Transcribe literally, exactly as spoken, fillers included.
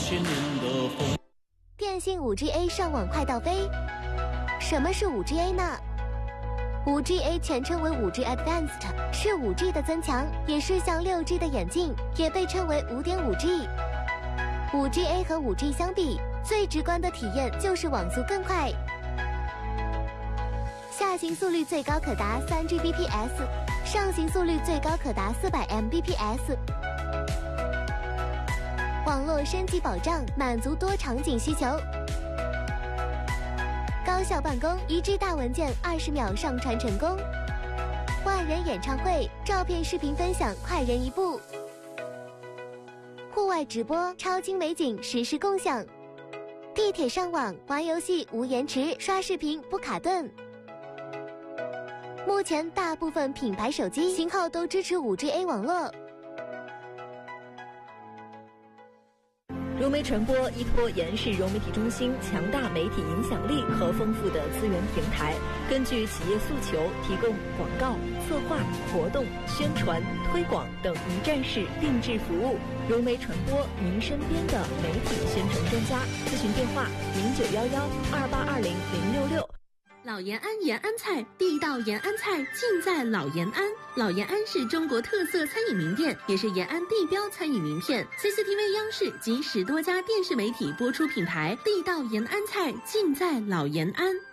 千年的风。 电信 五 G A 上网快到飞。什么是 五 G A 呢？ 五 G A 全称为 五 G Advanced， 是 五 G 的增强，也是向 六 G 的演进，也被称为 五点五 G。 五 G A 和 五 G 相比，最直观的体验就是网速更快，下行速率最高可达 三 G B P S， 上行速率最高可达 四百 M B P S。 网络升级保障，满足多场景需求，高效办公，一 G 大文件二十秒上传成功，万人演唱会，照片视频分享快人一步，户外直播，超精美景实时共享，地铁上网玩游戏无延迟，刷视频不卡顿。目前大部分品牌手机型号都支持 五 G A 网络。 融媒传播依托延世融媒体中心强大媒体影响力和丰富的资源平台，根据企业诉求，提供广告、策划、活动、宣传、推广等一站式定制服务。融媒传播，您身边的媒体宣传专家。咨询电话：零九幺幺二八二零零六六。 老延安延安菜，地道延安菜尽在老延安。老延安是中国特色餐饮名店，也是延安地标餐饮名片。C C T V 央视及十多家电视媒体播出品牌，地道延安菜尽在老延安。